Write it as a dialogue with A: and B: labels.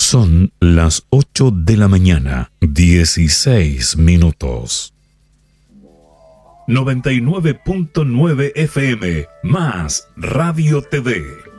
A: Son las 8 de la mañana, 16 minutos. 99.9 FM, más Radio TV.